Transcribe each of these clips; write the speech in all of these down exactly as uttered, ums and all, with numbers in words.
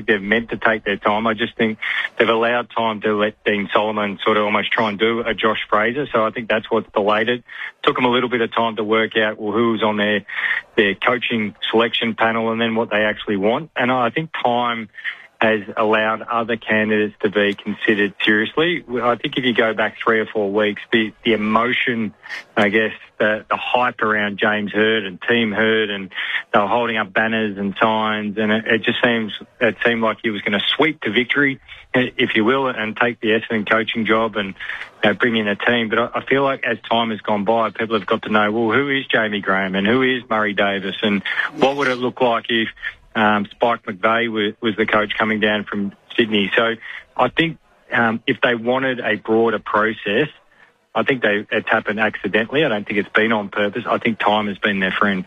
they've meant to take their time. I just think they've allowed time to let Dean Solomon sort of almost try and do a Josh Fraser. So I think that's what's delayed it. Took them a little bit of time to work out, well, who was on their, their coaching selection panel and then what they actually want. And I think time has allowed other candidates to be considered seriously. I think if you go back three or four weeks, the, the emotion, I guess, the, the hype around James Hird and Team Hird, and they were holding up banners and signs, and it, it just seems it seemed like he was going to sweep to victory, if you will, and take the Essendon coaching job and you know, bring in a team. But I, I feel like as time has gone by, people have got to know, well, who is Jamie Graham and who is Murray Davis, and what would it look like if Um, Spike McVeigh was, was the coach coming down from Sydney. So I think um, if they wanted a broader process, I think they, it's happened accidentally. I don't think it's been on purpose. I think time has been their friend.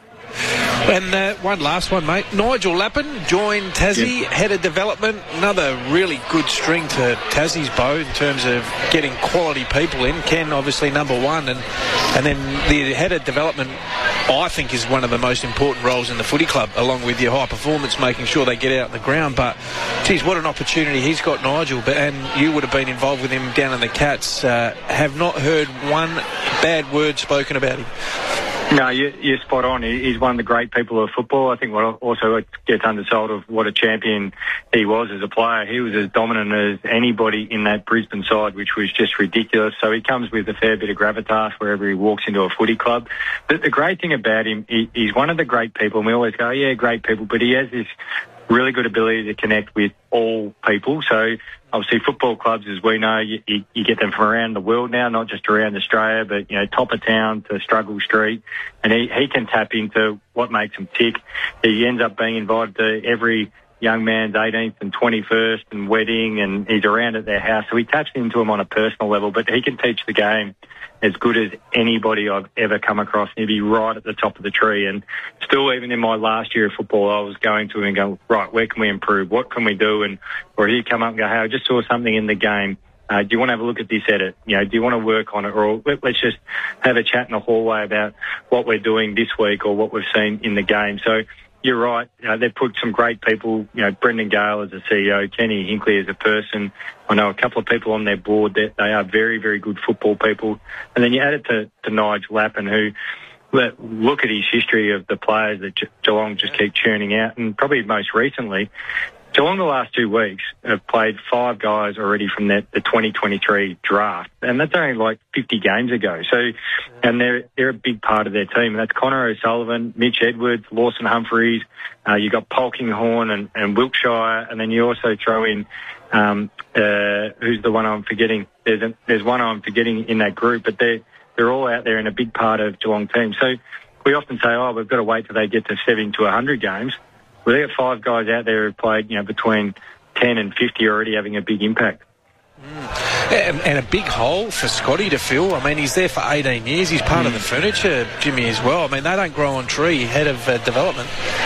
And uh, one last one, mate. Nigel Lappin joined Tassie, yep. head of development. Another really good string to Tassie's bow in terms of getting quality people in. Ken, obviously, number one. And, and then the head of development, I think, is one of the most important roles in the footy club, along with your high performance, making sure they get out on the ground. But, geez, what an opportunity he's got, Nigel. But, and you would have been involved with him down in the Cats. Uh, have not heard one bad word spoken about him. No, you, you're spot on. He's one of the great people of football. I think what also gets undersold of what a champion he was as a player. He was as dominant as anybody in that Brisbane side, which was just ridiculous. So he comes with a fair bit of gravitas wherever he walks into a footy club. But the great thing about him, he, he's one of the great people. And we always go, yeah, great people. But he has this really good ability to connect with all people. So obviously football clubs, as we know, you, you, you get them from around the world now, not just around Australia, but, you know, top of town to Struggle Street. And he, he can tap into what makes him tick. He ends up being invited to every young man's eighteenth and twenty-first and wedding, and he's around at their house. So he taps into them on a personal level, but he can teach the game as good as anybody I've ever come across. He'd be right at the top of the tree. And still, even in my last year of football, I was going to him and go, right, where can we improve? What can we do? And or he'd come up and go, hey, I just saw something in the game. Uh, do you want to have a look at this edit? You know, do you want to work on it? Or let, let's just have a chat in the hallway about what we're doing this week or what we've seen in the game. So you're right. You know, they've put some great people, you know, Brendan Gale as a C E O, Kenny Hinkley as a person. I know a couple of people on their board that they are very, very good football people. And then you add it to, to Nigel Lappin, who, look at his history of the players that Geelong just keep churning out. And probably most recently, Geelong the last two weeks have played five guys already from the, the twenty twenty-three draft, and that's only like fifty games ago. So, and they're they're a big part of their team. And that's Connor O'Sullivan, Mitch Edwards, Lawson Humphreys. Uh, you got Polkinghorne and, and Wiltshire, and then you also throw in um, uh, who's the one I'm forgetting? There's a, there's one I'm forgetting in that group, but they they're all out there and a big part of Geelong team. So we often say, oh, we've got to wait till they get to seventy to one hundred games. Well, they got five guys out there who played, you know, between ten and fifty already having a big impact. Mm. And, and a big hole for Scotty to fill. I mean, he's there for eighteen years. He's part mm. of the furniture, Jimmy, as well. I mean, they don't grow on tree, head of uh, development.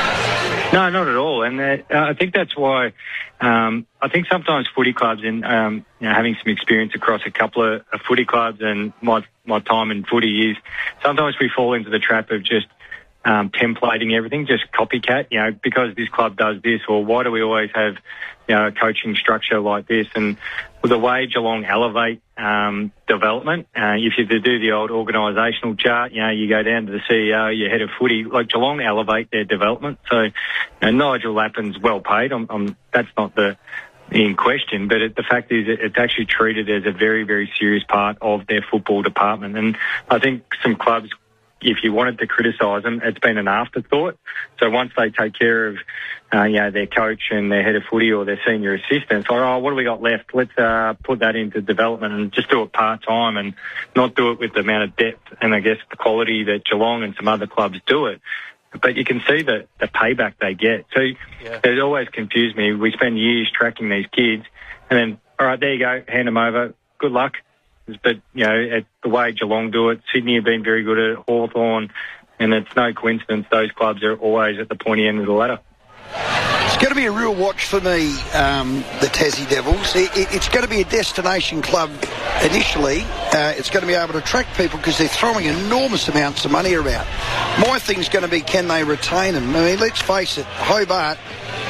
No, not at all. And uh, I think that's why um, I think sometimes footy clubs, and um, you know, having some experience across a couple of, of footy clubs and my, my time in footy is sometimes we fall into the trap of just Um, templating everything, just copycat, you know, because this club does this, or why do we always have, you know, a coaching structure like this? And with the way Geelong elevate um, development, uh, if you do the old organisational chart, you know, you go down to the C E O, your head of footy, like Geelong elevate their development. So, you know, Nigel Lappin's well paid. I'm, I'm, that's not the in question, but it, the fact is it's actually treated as a very, very serious part of their football department. And I think some clubs, if you wanted to criticise them, it's been an afterthought. So once they take care of, uh, you know, their coach and their head of footy or their senior assistants, like, oh, what do we got left? Let's uh, put that into development and just do it part-time and not do it with the amount of depth and, I guess, the quality that Geelong and some other clubs do it. But you can see the, the payback they get. So yeah. It always confused me. We spend years tracking these kids and then, all right, there you go, hand them over, good luck. But, you know, at the way Geelong do it, Sydney have been very good at it, Hawthorn, and it's no coincidence those clubs are always at the pointy end of the ladder. It's going to be a real watch for me, um, the Tassie Devils. It, it, it's going to be a destination club initially. Uh, it's going to be able to attract people because they're throwing enormous amounts of money around. My thing's going to be, can they retain them? I mean, let's face it, Hobart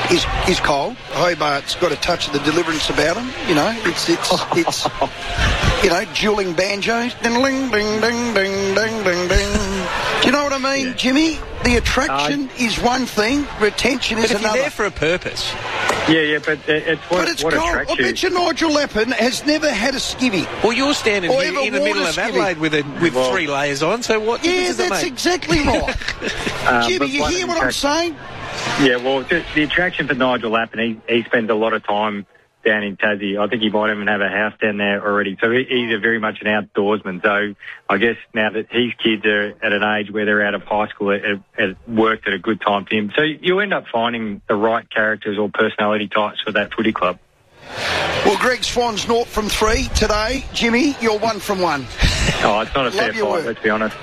is is cold. Hobart's got a touch of the Deliverance about him. You know, it's it's it's you know, dueling banjos. Ding ding ding ding ding ding ding ding. Do you know what I mean, yeah. Jimmy? The attraction uh, is one thing, retention is but if another. You're there for a purpose. Yeah, yeah, but it's what, but it's what cold. attracts I bet you Nigel Lappin has never had a skivvy. Well, you're standing or here in the middle of Adelaide with a, with well, three layers on, so what yeah, does it that's make? exactly right. um, Jimmy, you hear what I'm saying? Yeah, well, the, the attraction for Nigel Lappin, he, he spends a lot of time down in Tassie. I think he might even have a house down there already. So he, he's a very much an outdoorsman. So I guess now that his kids are at an age where they're out of high school, it, it, it worked at a good time for him. So you end up finding the right characters or personality types for that footy club. Well, Greg Swan's naught from three today. Jimmy, you're one from one. Oh, it's not a fair fight, work. Let's be honest.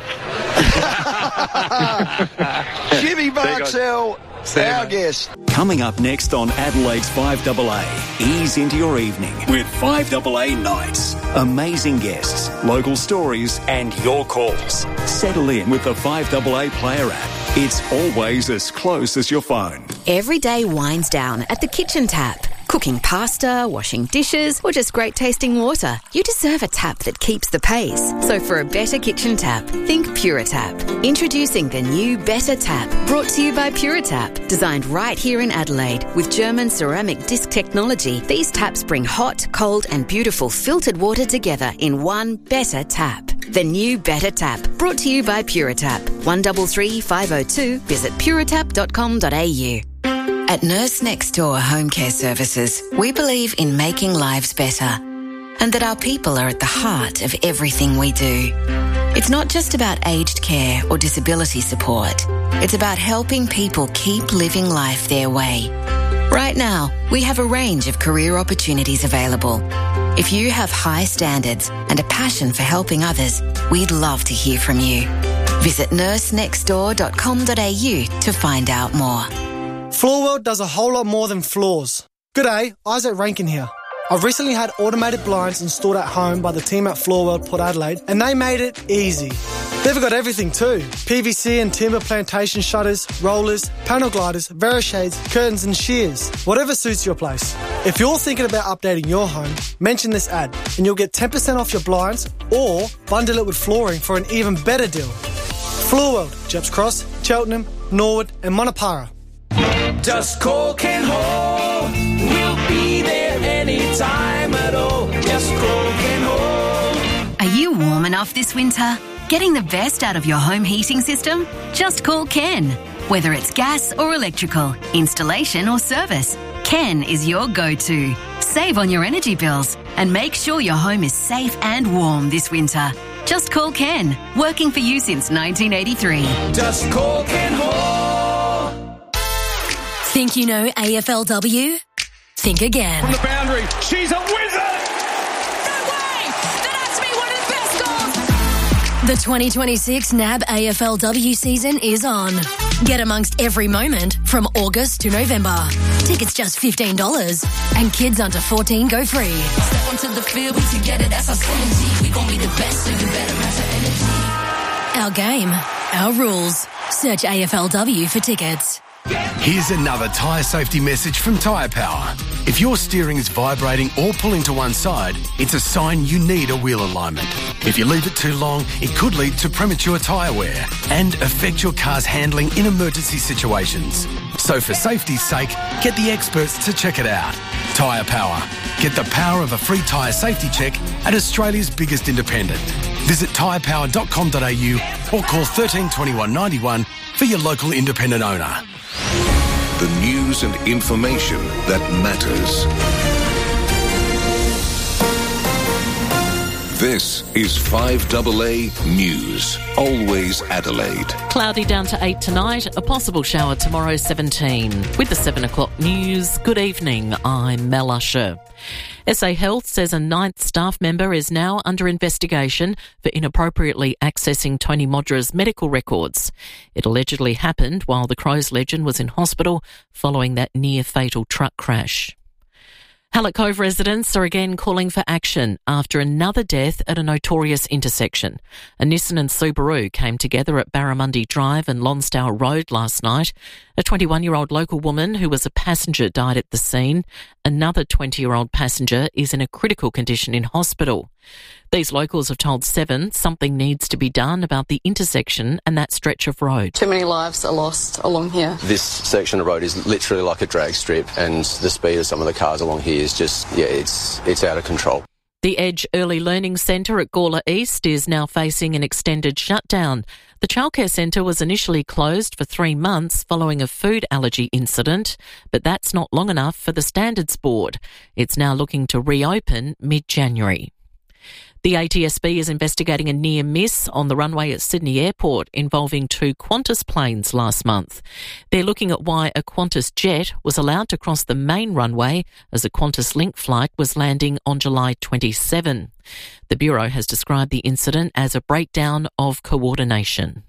Jimmy Barksell, our guest. Coming up next on Adelaide's five A A, ease into your evening with five A A Nights. Amazing guests, local stories and your calls. Settle in with the five A A Player app. It's always as close as your phone. Every day winds down at the kitchen tap. Cooking pasta, washing dishes, or just great tasting water. You deserve a tap that keeps the pace. So for a better kitchen tap, think Puritap. Introducing the new Better Tap, brought to you by Puritap. Designed right here in Adelaide with German ceramic disc technology, these taps bring hot, cold and beautiful filtered water together in one better tap. The new Better Tap, brought to you by Puritap. one three three five oh two. Visit puritap dot com dot a u. At Nurse Next Door Home Care Services, we believe in making lives better and that our people are at the heart of everything we do. It's not just about aged care or disability support. It's about helping people keep living life their way. Right now, we have a range of career opportunities available. If you have high standards and a passion for helping others, we'd love to hear from you. Visit nurse next door dot com dot a u to find out more. Floorworld does a whole lot more than floors. G'day, Isaac Rankin here. I've recently had automated blinds installed at home by the team at Floorworld Port Adelaide, and they made it easy. They've got everything too. P V C and timber plantation shutters, rollers, panel gliders, Verishades, curtains and shears. Whatever suits your place. If you're thinking about updating your home, mention this ad and you'll get ten percent off your blinds or bundle it with flooring for an even better deal. Floorworld, Jeps Cross, Cheltenham, Norwood and Monopara. Just call Ken Hall. We'll be there anytime at all. Just call Ken Hall. Are you warm enough this winter? Getting the best out of your home heating system? Just call Ken. Whether it's gas or electrical, installation or service, Ken is your go-to. Save on your energy bills and make sure your home is safe and warm this winter. Just call Ken. Working for you since nineteen eighty-three. Just call Ken Hall. Think you know A F L W? Think again. From the boundary, she's a wizard! No way! That has to be one of the best goals! The twenty twenty-six N A B A F L W season is on. Get amongst every moment from August to November. Tickets just fifteen dollars. And kids under fourteen go free. Step onto the field, we together, that's our synergy. We gon' be the best, so you better match our energy. Our game, our rules. Search A F L W for tickets. Here's another tyre safety message from Tyre Power. If your steering is vibrating or pulling to one side, it's a sign you need a wheel alignment. If you leave it too long, it could lead to premature tyre wear and affect your car's handling in emergency situations. So for safety's sake, get the experts to check it out. Tyre Power. Get the power of a free tyre safety check at Australia's biggest independent. Visit tyre power dot com dot a u or call thirteen twenty-one ninety-one for your local independent owner. The news and information that matters. This is five A A News. Always Adelaide. Cloudy down to eight tonight. A possible shower tomorrow, seventeen. With the seven o'clock news, good evening. I'm Mel Usher. S A Health says a ninth staff member is now under investigation for inappropriately accessing Tony Modra's medical records. It allegedly happened while the Crows legend was in hospital following that near-fatal truck crash. Hallett Cove residents are again calling for action after another death at a notorious intersection. A Nissan and Subaru came together at Barramundi Drive and Lonsdale Road last night. A twenty-one-year-old local woman who was a passenger died at the scene. Another twenty-year-old passenger is in a critical condition in hospital. These locals have told Seven something needs to be done about the intersection and that stretch of road. Too many lives are lost along here. This section of road is literally like a drag strip, and the speed of some of the cars along here is just, yeah, it's it's out of control. The Edge Early Learning Centre at Gawler East is now facing an extended shutdown. The childcare centre was initially closed for three months following a food allergy incident, but that's not long enough for the Standards Board. It's now looking to reopen mid-January. The A T S B is investigating a near miss on the runway at Sydney Airport involving two Qantas planes last month. They're looking at why a Qantas jet was allowed to cross the main runway as a Qantas Link flight was landing on July twenty-seventh. The Bureau has described the incident as a breakdown of coordination.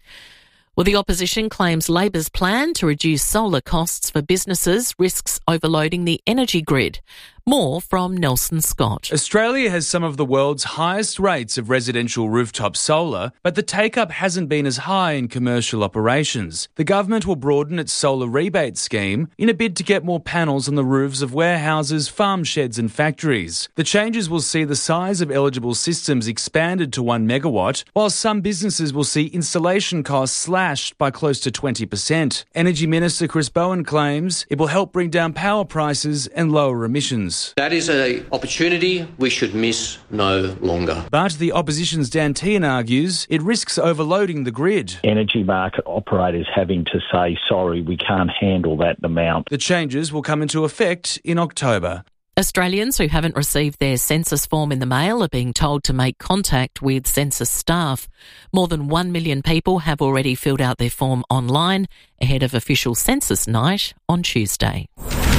Well, the opposition claims Labor's plan to reduce solar costs for businesses risks overloading the energy grid. More from Nelson Scott. Australia has some of the world's highest rates of residential rooftop solar, but the take-up hasn't been as high in commercial operations. The government will broaden its solar rebate scheme in a bid to get more panels on the roofs of warehouses, farm sheds and factories. The changes will see the size of eligible systems expanded to one megawatt, while some businesses will see installation costs slashed by close to twenty percent. Energy Minister Chris Bowen claims it will help bring down power prices and lower emissions. That is an opportunity we should miss no longer. But the opposition's Dan Tehan argues it risks overloading the grid. Energy market operators having to say, sorry, we can't handle that amount. The changes will come into effect in October. Australians who haven't received their census form in the mail are being told to make contact with census staff. More than one million people have already filled out their form online ahead of official census night on Tuesday.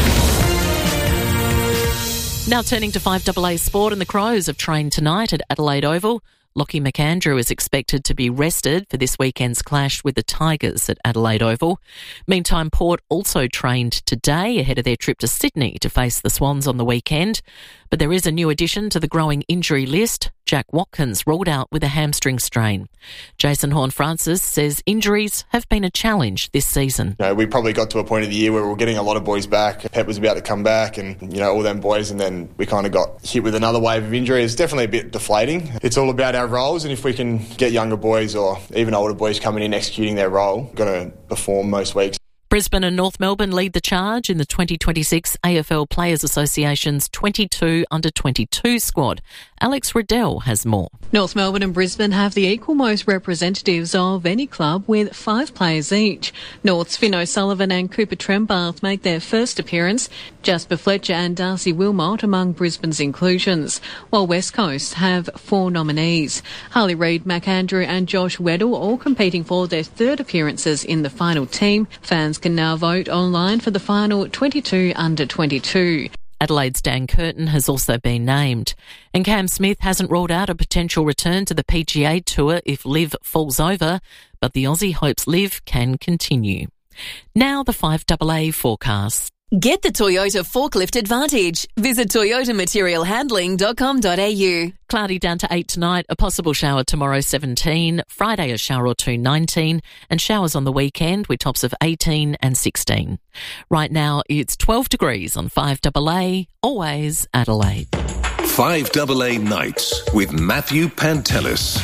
Now turning to five A A Sport, and the Crows have trained tonight at Adelaide Oval. Lockie McAndrew is expected to be rested for this weekend's clash with the Tigers at Adelaide Oval. Meantime, Port also trained today ahead of their trip to Sydney to face the Swans on the weekend. But there is a new addition to the growing injury list. Jack Watkins ruled out with a hamstring strain. Jason Horne-Francis says injuries have been a challenge this season. You know, we probably got to a point of the year where we were getting a lot of boys back. Pep was about to come back and, you know, all them boys, and then we kind of got hit with another wave of injury. It's definitely a bit deflating. It's all about our roles, and if we can get younger boys or even older boys coming in executing their role, we're going to perform most weeks. Brisbane and North Melbourne lead the charge in the twenty twenty-six A F L Players Association's twenty-two under twenty-two squad. Alex Riddell has more. North Melbourne and Brisbane have the equal most representatives of any club with five players each. North's Finn O'Sullivan and Cooper Trembath make their first appearance. Jasper Fletcher and Darcy Wilmot among Brisbane's inclusions, while West Coast have four nominees. Harley Reid, McAndrew and Josh Weddle all competing for their third appearances in the final team. Fans can now vote online for the final twenty-two under twenty-two. Adelaide's Dan Curtin has also been named. And Cam Smith hasn't ruled out a potential return to the P G A Tour if Liv falls over, but the Aussie hopes Liv can continue. Now the five A A forecast. Get the Toyota Forklift Advantage. Visit toyota material handling dot com dot a u. Cloudy down to eight tonight, a possible shower tomorrow seventeen, Friday a shower or two nineteen, and showers on the weekend with tops of eighteen and sixteen. Right now it's twelve degrees on five A A, always Adelaide. five A A Nights with Matthew Pantelis.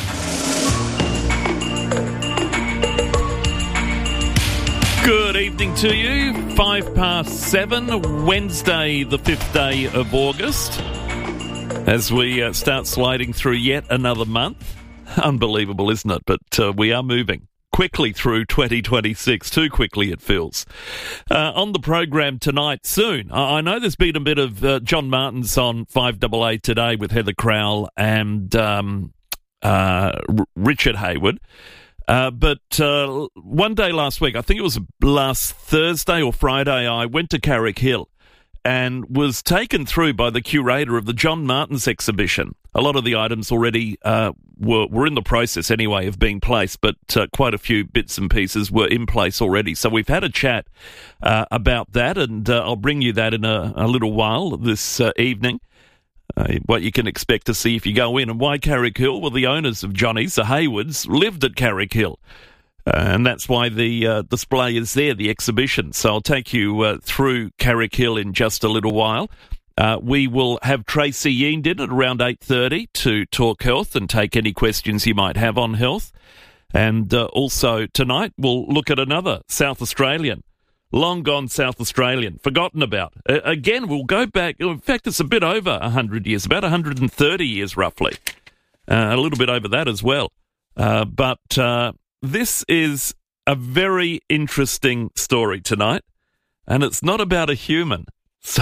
Good evening to you. Five past seven, Wednesday, the fifth day of August, as we uh, start sliding through yet another month. Unbelievable, isn't it? But uh, we are moving quickly through twenty twenty-six. Too quickly, it feels. Uh, on the program tonight, soon. I, I know there's been a bit of uh, John Martins on five A A today with Heather Crowell and um, uh, R- Richard Hayward. Uh, but uh, one day last week, I think it was last Thursday or Friday, I went to Carrick Hill and was taken through by the curator of the John Martins exhibition. A lot of the items already uh, were, were in the process anyway of being placed, but uh, quite a few bits and pieces were in place already. So we've had a chat uh, about that, and uh, I'll bring you that in a, a little while this uh, evening. Uh, what you can expect to see if you go in. And why Carrick Hill? Well, the owners of Johnny's, the Haywoods, lived at Carrick Hill. Uh, and that's why the uh, display is there, the exhibition. So I'll take you uh, through Carrick Hill in just a little while. Uh, we will have Tracy Yeend in at around eight thirty to talk health and take any questions you might have on health. And uh, also tonight we'll look at another South Australian, long gone South Australian, forgotten about. Uh, again, we'll go back. In fact, it's a bit over one hundred years, about one hundred thirty years roughly. Uh, a little bit over that as well. Uh, but uh, this is a very interesting story tonight, and it's not about a human. So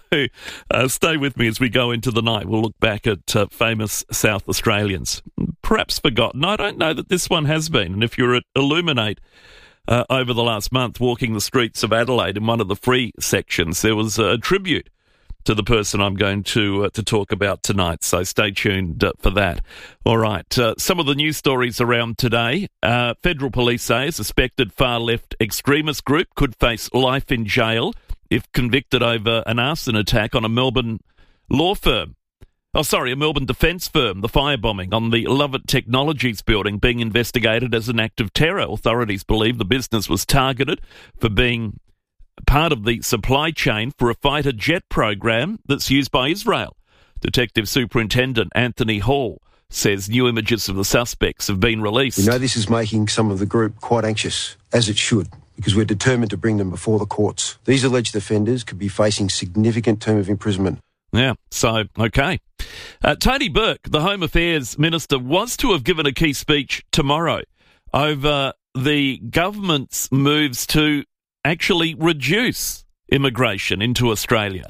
uh, stay with me as we go into the night. We'll look back at uh, famous South Australians, perhaps forgotten. I don't know that this one has been. And if you're at Illuminate uh, over the last month walking the streets of Adelaide in one of the free sections, there was a tribute to the person I'm going to uh, to talk about tonight. So stay tuned uh, for that. All right. Uh, some of the news stories around today. Uh, federal police say a suspected far-left extremist group could face life in jail if convicted over an arson attack on a Melbourne law firm. Oh, sorry, a Melbourne defence firm. The firebombing on the Lovett Technologies building being investigated as an act of terror. Authorities believe the business was targeted for being part of the supply chain for a fighter jet program that's used by Israel. Detective Superintendent Anthony Hall says new images of the suspects have been released. We know this is making some of the group quite anxious, as it should, because we're determined to bring them before the courts. These alleged offenders could be facing significant term of imprisonment. Yeah, so, okay. Uh, Tony Burke, the Home Affairs Minister, was to have given a key speech tomorrow over the government's moves to actually reduce immigration into Australia.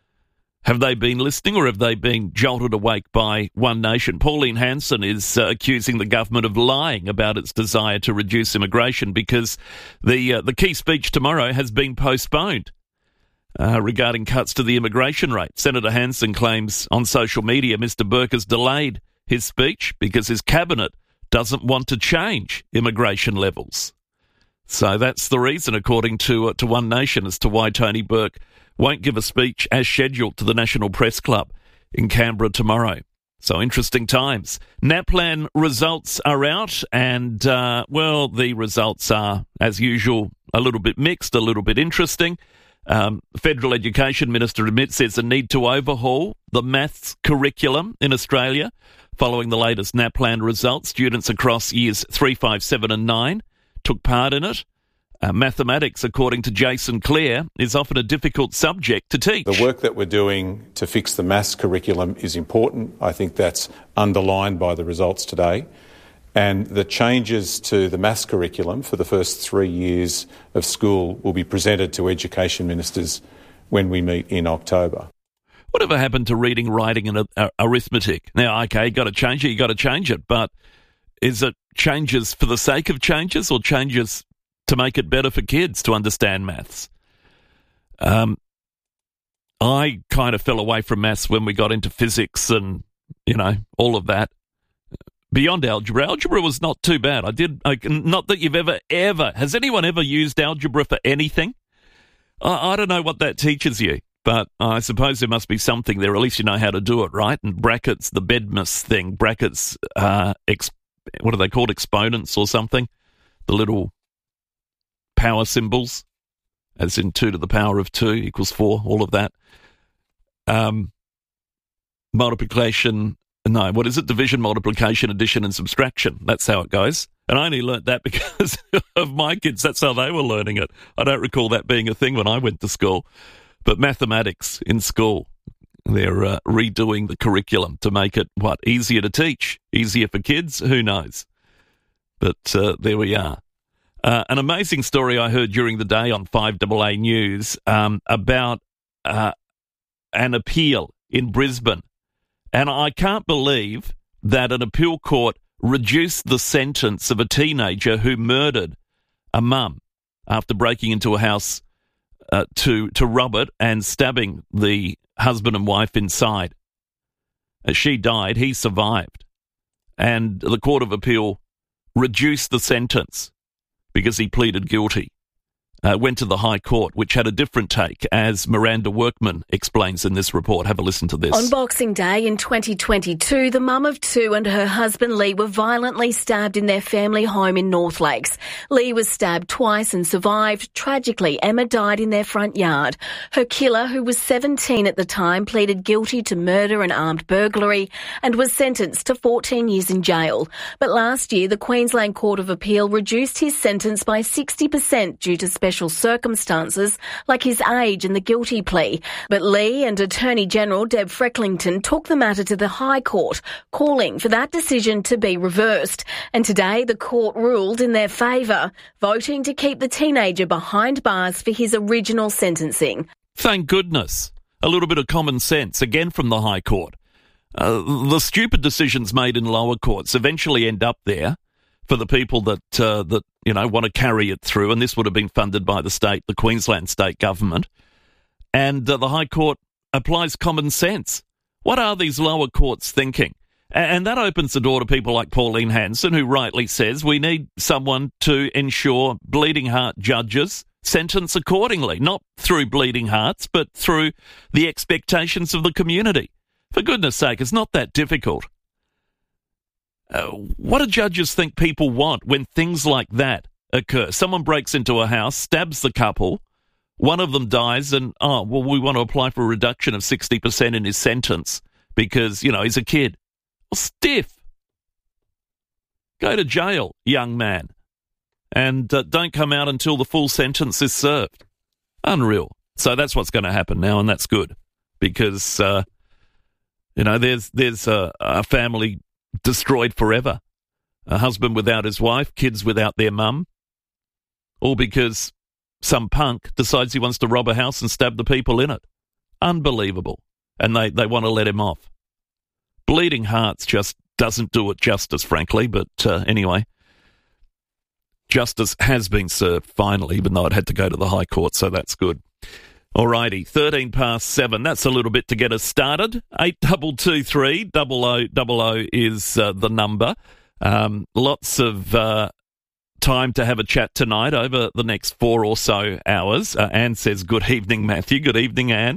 Have they been listening, or have they been jolted awake by One Nation? Pauline Hanson is uh, accusing the government of lying about its desire to reduce immigration because the uh, the key speech tomorrow has been postponed uh, regarding cuts to the immigration rate. Senator Hanson claims on social media Mister Burke has delayed his speech because his cabinet doesn't want to change immigration levels. So that's the reason, according to uh, to One Nation, as to why Tony Burke won't give a speech as scheduled to the National Press Club in Canberra tomorrow. So interesting times. NAPLAN results are out, and, uh, well, the results are, as usual, a little bit mixed, a little bit interesting. Um, the Federal Education Minister admits there's a need to overhaul the maths curriculum in Australia following the latest NAPLAN results. Students across years three, five, seven and nine took part in it. Uh, mathematics, according to Jason Clare, is often a difficult subject to teach. The work that we're doing to fix the maths curriculum is important. I think that's underlined by the results today. And the changes to the maths curriculum for the first three years of school will be presented to education ministers when we meet in October. Whatever happened to reading, writing and uh, arithmetic? Now, okay, you got to change it, you got to change it, but is it changes for the sake of changes or changes to make it better for kids to understand maths? Um, I kind of fell away from maths when we got into physics and, you know, all of that. Beyond algebra, algebra was not too bad. I did, I, not that you've ever, ever, has anyone ever used algebra for anything? I, I don't know what that teaches you, but I suppose there must be something there. At least you know how to do it, right? And brackets, the Bedmas thing, brackets, uh, ex, what are they called, exponents or something? The little power symbols, as in two to the power of two equals four, all of that. Um, multiplication, no, what is it? Division, multiplication, addition and subtraction. That's how it goes. And I only learnt that because of my kids. That's how they were learning it. I don't recall that being a thing when I went to school. But mathematics in school, they're uh, redoing the curriculum to make it, what, easier to teach? Easier for kids? Who knows? But uh, there we are. Uh, an amazing story I heard during the day on five A A News um, about uh, an appeal in Brisbane. And I can't believe that an appeal court reduced the sentence of a teenager who murdered a mum after breaking into a house uh, to, to Robert and stabbing the husband and wife inside. As she died, he survived. And the Court of Appeal reduced the sentence because he pleaded guilty. Uh, went to the High Court, which had a different take, as Miranda Workman explains in this report. Have a listen to this. On Boxing Day in twenty twenty-two, the mum of two and her husband Lee were violently stabbed in their family home in North Lakes. Lee was stabbed twice and survived. Tragically, Emma died in their front yard. Her killer, who was seventeen at the time, pleaded guilty to murder and armed burglary and was sentenced to fourteen years in jail. But last year, the Queensland Court of Appeal reduced his sentence by sixty percent due to special circumstances like his age and the guilty plea. But Lee and Attorney General Deb Frecklington took the matter to the High Court, calling for that decision to be reversed. And today the court ruled in their favour, voting to keep the teenager behind bars for his original sentencing. Thank goodness. A little bit of common sense, again from the High Court. Uh, the stupid decisions made in lower courts eventually end up there for the people that, uh, that you know, want to carry it through, and this would have been funded by the state, the Queensland state government. And uh, the High Court applies common sense. What are these lower courts thinking? And that opens the door to people like Pauline Hanson, who rightly says we need someone to ensure bleeding heart judges sentence accordingly, not through bleeding hearts, but through the expectations of the community. For goodness sake, it's not that difficult. Uh, what do judges think people want when things like that occur? Someone breaks into a house, stabs the couple, one of them dies, and, oh, well, we want to apply for a reduction of sixty percent in his sentence because, you know, he's a kid. Well, stiff. Go to jail, young man, and uh, don't come out until the full sentence is served. Unreal. So that's what's going to happen now, and that's good because, uh, you know, there's, there's a, a family destroyed forever. A husband without his wife, kids without their mum, all because some punk decides he wants to rob a house and stab the people in it. Unbelievable. And they, they want to let him off. Bleeding hearts just doesn't do it justice, frankly, but uh, anyway, justice has been served finally, even though it had to go to the High Court, so that's good. Alrighty, thirteen past seven. That's a little bit to get us started. Eight double two three double o double o is uh, the number. Um, lots of uh, time to have a chat tonight over the next four or so hours. Uh, Anne says, "Good evening, Matthew." Good evening, Anne.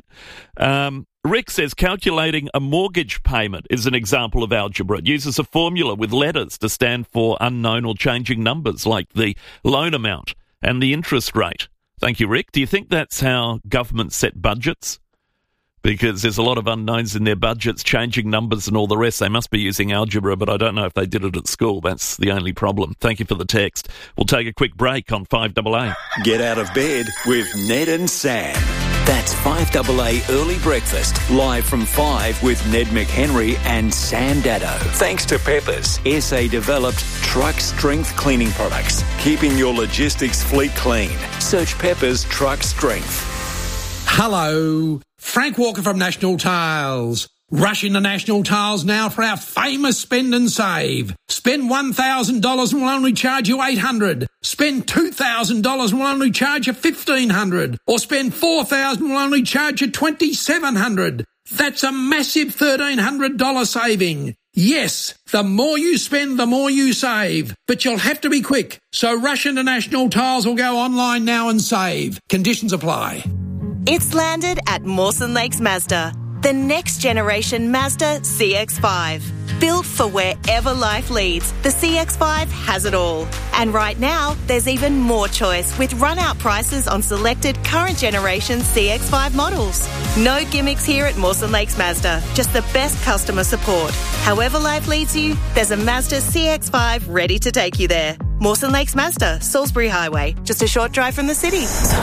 Um, Rick says, calculating a mortgage payment is an example of algebra. It uses a formula with letters to stand for unknown or changing numbers, like the loan amount and the interest rate. Thank you, Rick. Do you think that's how governments set budgets? Because there's a lot of unknowns in their budgets, changing numbers and all the rest. They must be using algebra, but I don't know if they did it at school. That's the only problem. Thank you for the text. We'll take a quick break on five double A. Get out of bed with Ned and Sam. That's five double A Early Breakfast, live from five with Ned McHenry and Sam Dado. Thanks to Peppers, S A-developed truck strength cleaning products, keeping your logistics fleet clean. Search Peppers Truck Strength. Hello, Frank Walker from National Tiles. Rush into National Tiles now for our famous spend and save. Spend one thousand dollars and we'll only charge you eight hundred dollars. Spend two thousand dollars and we'll only charge you fifteen hundred dollars. Or spend four thousand dollars and we'll only charge you twenty-seven hundred dollars. That's a massive thirteen hundred dollars saving. Yes, the more you spend, the more you save. But you'll have to be quick. So rush into National Tiles or go online now and save. Conditions apply. It's landed at Mawson Lakes Mazda. The next generation Mazda C X five. Built for wherever life leads, the C X five has it all. And right now, there's even more choice with run-out prices on selected current generation C X five models. No gimmicks here at Mawson Lakes Mazda, just the best customer support. However life leads you, there's a Mazda C X five ready to take you there. Mawson Lakes Mazda, Salisbury Highway, just a short drive from the city.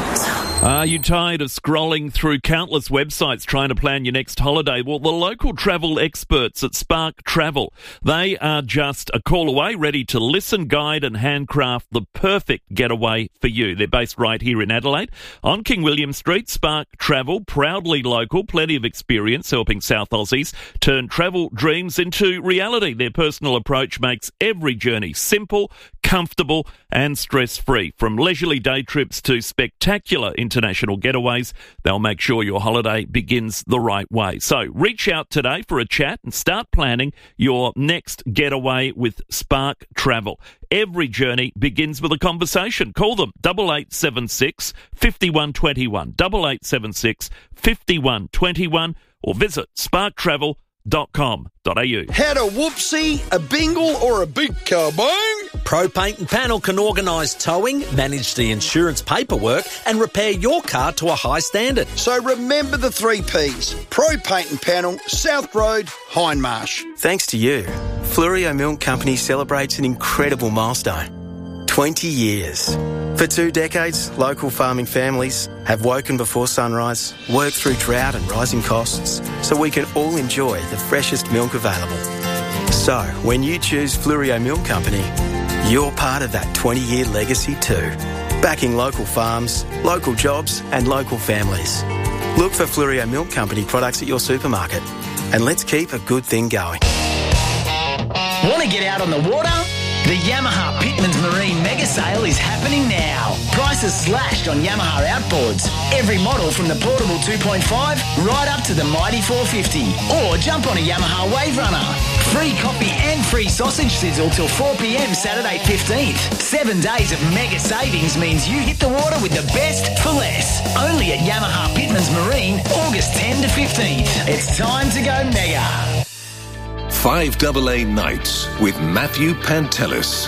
Are you tired of scrolling through countless websites trying to plan your next holiday? Well, the local travel experts at Spark Travel, they are just a call away, ready to listen, guide and handcraft the perfect getaway for you. They're based right here in Adelaide on King William Street. Spark Travel, proudly local, plenty of experience helping South Aussies turn travel dreams into reality. Their personal approach makes every journey simple, comfortable and stress-free. From leisurely day trips to spectacular international international getaways. They'll make sure your holiday begins the right way. So reach out today for a chat and start planning your next getaway with Spark Travel. Every journey begins with a conversation. Call them double eight seven six, five one two one, double eight seven six, five one two one, or visit spark travel dot com dot a u. Had a whoopsie, a bingle, or a big kabang? Pro Paint and Panel can organise towing, manage the insurance paperwork, and repair your car to a high standard. So remember the three Ps. Pro Paint and Panel, South Road, Hindmarsh. Thanks to you, Fluorio Milk Company celebrates an incredible milestone. twenty years. For two decades, local farming families have woken before sunrise, worked through drought and rising costs, so we can all enjoy the freshest milk available. So, when you choose Fluorio Milk Company, you're part of that twenty-year legacy too. Backing local farms, local jobs and local families. Look for Fluorio Milk Company products at your supermarket, and let's keep a good thing going. Want to get out on the water? The Yamaha Pitmans Marine Mega Sale is happening now. Prices slashed on Yamaha outboards. Every model from the portable two point five right up to the mighty four fifty. Or jump on a Yamaha Wave Runner. Free coffee and free sausage sizzle till four p m Saturday fifteenth. Seven days of mega savings means you hit the water with the best for less. Only at Yamaha Pitmans Marine, August tenth to fifteenth. It's time to go mega. five double A Nights with Matthew Pantelis.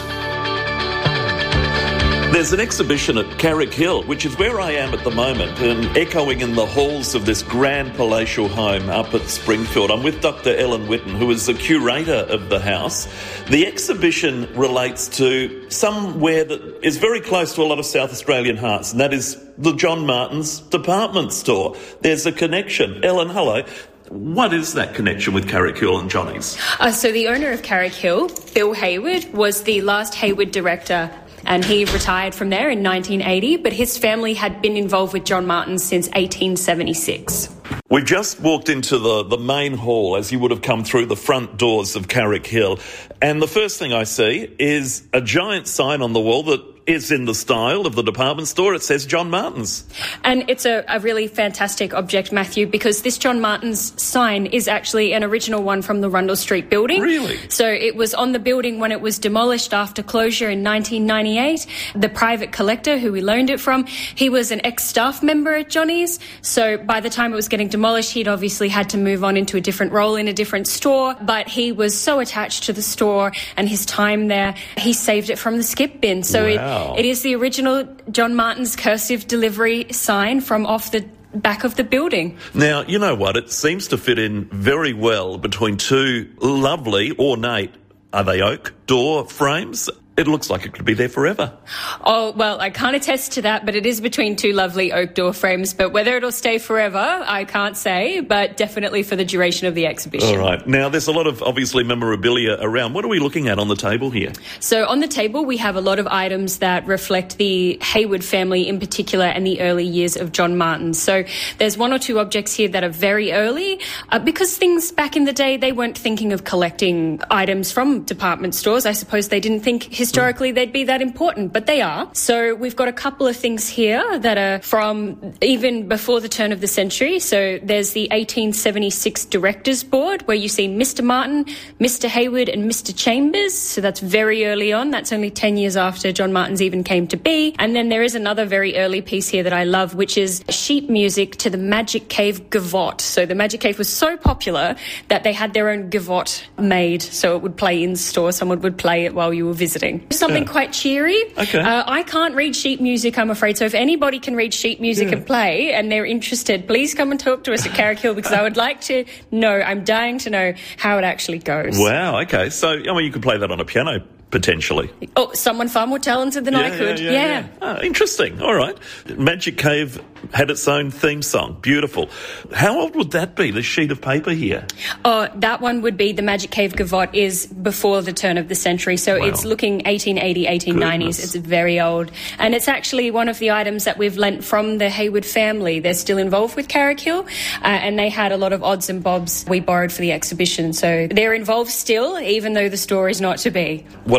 There's an exhibition at Carrick Hill, which is where I am at the moment, and echoing in the halls of this grand palatial home up at Springfield. I'm with Doctor Ellen Whitten, who is the curator of the house. The exhibition relates to somewhere that is very close to a lot of South Australian hearts, and that is the John Martin's department store. There's a connection. Ellen, hello. What is that connection with Carrick Hill and Johnny's? Uh, so the owner of Carrick Hill, Bill Hayward, was the last Hayward director, and he retired from there in nineteen eighty, but his family had been involved with John Martin since eighteen seventy-six. We just walked into the, the main hall as you would have come through the front doors of Carrick Hill, and the first thing I see is a giant sign on the wall that is in the style of the department store. It says John Martin's. And it's a, a really fantastic object, Matthew, because this John Martin's sign is actually an original one from the Rundle Street building. Really? So it was on the building when it was demolished after closure in nineteen ninety-eight. The private collector who we loaned it from, he was an ex-staff member at Johnny's. So by the time it was getting demolished, he'd obviously had to move on into a different role in a different store. But he was so attached to the store and his time there, he saved it from the skip bin. So wow. it It is the original John Martin's cursive delivery sign from off the back of the building. Now, you know what? It seems to fit in very well between two lovely, ornate, are they oak, door frames? It looks like it could be there forever. Oh, well, I can't attest to that, but it is between two lovely oak door frames. But whether it'll stay forever, I can't say, but definitely for the duration of the exhibition. All right. Now, there's a lot of, obviously, memorabilia around. What are we looking at on the table here? So on the table, we have a lot of items that reflect the Hayward family in particular and the early years of John Martin. So there's one or two objects here that are very early, uh, because things back in the day, they weren't thinking of collecting items from department stores. I suppose they didn't think historically they'd be that important, but they are. So we've got a couple of things here that are from even before the turn of the century. So there's the eighteen seventy-six Directors Board where you see Mister Martin, Mister Hayward and Mister Chambers. So that's very early on. That's only ten years after John Martin's even came to be. And then there is another very early piece here that I love, which is sheet music to the Magic Cave Gavotte. So the Magic Cave was so popular that they had their own gavotte made. So it would play in store. Someone would play it while you were visiting. Something yeah. quite cheery. Okay. Uh, I can't read sheet music, I'm afraid. So if anybody can read sheet music yeah. and play and they're interested, please come and talk to us at Carrick Hill, because I would like to know, I'm dying to know how it actually goes. Wow, okay. So, I mean, you could play that on a piano, potentially. Oh, someone far more talented than yeah, I could. Yeah, yeah, yeah, yeah. yeah. Oh, interesting. All right. Magic Cave had its own theme song. Beautiful. How old would that be, the sheet of paper here? Oh, that one would be the Magic Cave Gavotte is before the turn of the century. So wow. it's looking eighteen eighty, eighteen nineties. Goodness. It's very old. And it's actually one of the items that we've lent from the Hayward family. They're still involved with Carrick Hill, uh, and they had a lot of odds and bobs we borrowed for the exhibition. So they're involved still, even though the store is not to be. What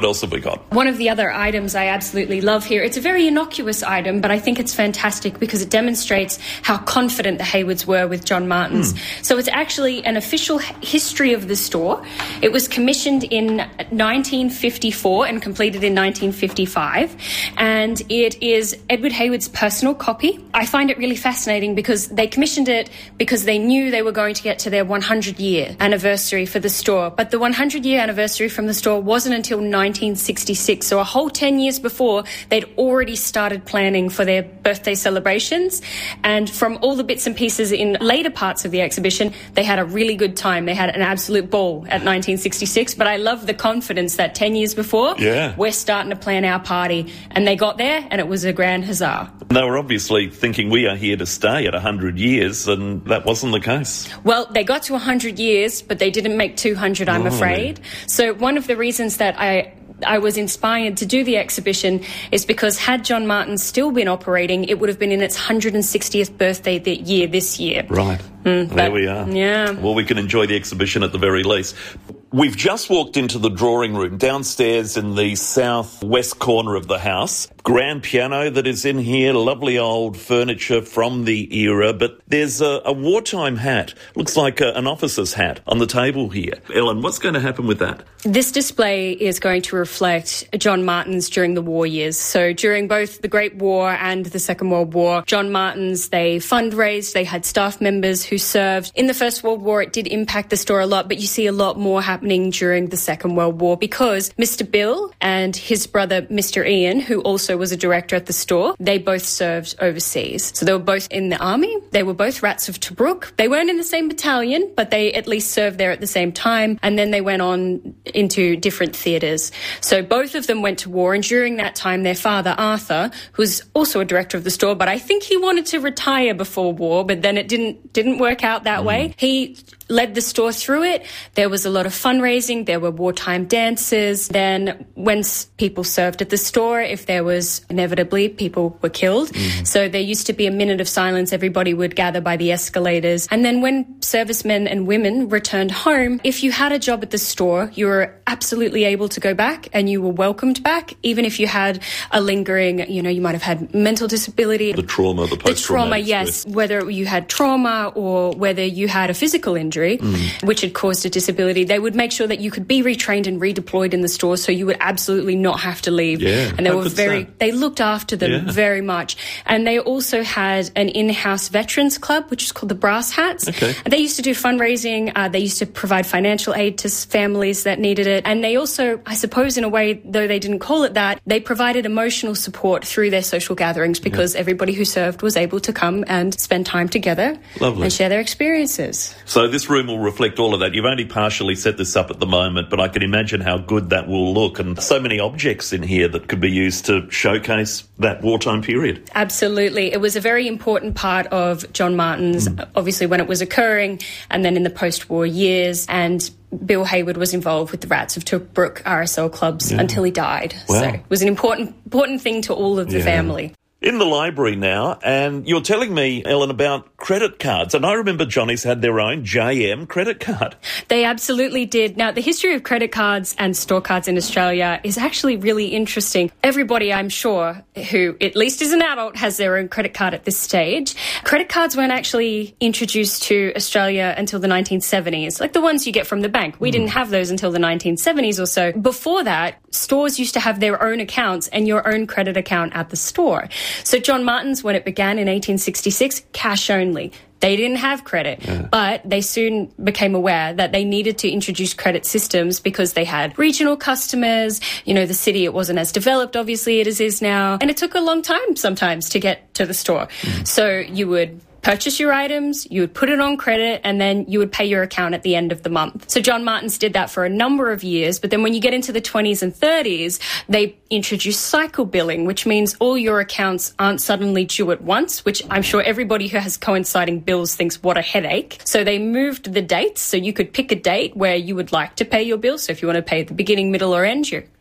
else have we got? One of the other items I absolutely love here, it's a very innocuous item, but I think it's fantastic because it demonstrates how confident the Haywards were with John Martins. Mm. So it's actually an official history of the store. It was commissioned in nineteen fifty-four and completed in nineteen fifty-five, and it is Edward Hayward's personal copy. I find it really fascinating because they commissioned it because they knew they were going to get to their one hundred year anniversary for the store, but the one hundred year anniversary from the store wasn't until nineteen sixty-six, so a whole ten years before they'd already started planning for their birthday celebrations. And from all the bits and pieces in later parts of the exhibition, they had a really good time. They had an absolute ball at nineteen sixty-six, but I love the confidence that ten years before, yeah. we're starting to plan our party. And they got there and it was a grand huzzah. They were obviously thinking we are here to stay at one hundred years, and that wasn't the case. Well, they got to one hundred years, but they didn't make two hundred, I'm oh, afraid. Man. So one of the reasons that I... I was inspired to do the exhibition is because had John Martins still been operating, it would have been in its one hundred sixtieth birthday the year this year. Right. Mm, there but, we are. Yeah. Well, we can enjoy the exhibition at the very least. We've just walked into the drawing room downstairs in the southwest corner of the house. Grand piano that is in here, lovely old furniture from the era, but there's a, a wartime hat. Looks like a, an officer's hat on the table here. Ellen, what's going to happen with that? This display is going to reflect John Martins during the war years. So during both the Great War and the Second World War, John Martins, they fundraised, they had staff members who served. In the First World War, it did impact the store a lot, but you see a lot more happening during the Second World War because Mister Bill and his brother Mister Ian, who also was a director at the store, they both served overseas. So they were both in the army. They were both Rats of Tobruk. They weren't in the same battalion, but they at least served there at the same time. And then they went on into different theatres. So both of them went to war. And during that time, their father, Arthur, who was also a director of the store, but I think he wanted to retire before war, but then it didn't, didn't work out that mm. way. He led the store through it. There was a lot of fundraising. There were wartime dances. Then when people served at the store, if there was inevitably people were killed. Mm-hmm. So there used to be a minute of silence. Everybody would gather by the escalators. And then when servicemen and women returned home, if you had a job at the store, you were absolutely able to go back and you were welcomed back, even if you had a lingering, you know, you might have had mental disability. The trauma, the post-traumatic The trauma, yes. Stress. Whether you had trauma or whether you had a physical injury, Mm. which had caused a disability, they would make sure that you could be retrained and redeployed in the store so you would absolutely not have to leave. Yeah, and they were very, that? they looked after them yeah. very much. And they also had an in-house veterans club, which is called the Brass Hats. Okay. And they used to do fundraising. Uh, they used to provide financial aid to families that needed it. And they also, I suppose in a way, though they didn't call it that, they provided emotional support through their social gatherings because yeah. everybody who served was able to come and spend time together Lovely. and share their experiences. So this room will reflect all of that. You've only partially set this up at the moment, but I can imagine how good that will look, and so many objects in here that could be used to showcase that wartime period. Absolutely. It was a very important part of John Martins, mm. obviously when it was occurring, and then in the post-war years, and Bill Hayward was involved with the Rats of Tobruk R S L clubs yeah. until he died. Wow. So it was an important important thing to all of the yeah. family. In the library now, and you're telling me, Ellen, about credit cards. And I remember Johnny's had their own J M credit card. They absolutely did. Now, the history of credit cards and store cards in Australia is actually really interesting. Everybody, I'm sure, who at least is an adult, has their own credit card at this stage. Credit cards weren't actually introduced to Australia until the nineteen seventies, like the ones you get from the bank. We mm. didn't have those until the nineteen seventies or so. Before that, stores used to have their own accounts and your own credit account at the store. So John Martins, when it began in eighteen sixty-six, cash only. They didn't have credit, yeah. but they soon became aware that they needed to introduce credit systems because they had regional customers. You know, the city, it wasn't as developed, obviously, as it is now. And it took a long time sometimes to get to the store. Mm. So you would purchase your items, you would put it on credit, and then you would pay your account at the end of the month. So John Martins did that for a number of years, but then when you get into the twenties and thirties, they introduced cycle billing, which means all your accounts aren't suddenly due at once, which I'm sure everybody who has coinciding bills thinks, what a headache. So they moved the dates, so you could pick a date where you would like to pay your bill. So if you want to pay at the beginning, middle, or end, your